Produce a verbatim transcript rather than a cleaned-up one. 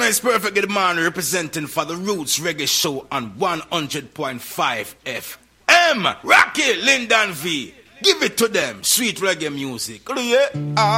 It's Perfect Good Man representing for the Roots Reggae Show on one hundred point five F M. Rocky Lyndon V. Give it to them. Sweet reggae music.